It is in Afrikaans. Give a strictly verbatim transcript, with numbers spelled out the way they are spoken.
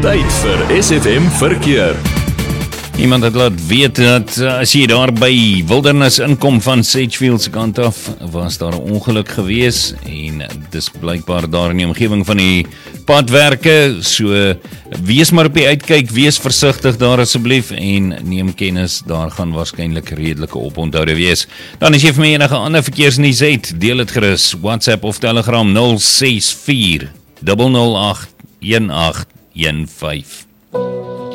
Tyd vir S F M verkeer. Iemand het laat weet dat uh, as jy daar by Wildernis inkom van Sedgefield se kant af, was daar 'n ongeluk gewees en dis blykbaar daar in die omgewing van die padwerke, so wees maar op die uitkyk, wees versigtig daar asseblief en neem kennis, daar gaan waarskynlik redelike oponthoude wees. Dan as jy vir my enige ander verkeersnuus het, deel dit gerus, WhatsApp of Telegram nul ses vier nul nul agt een agt een vyf.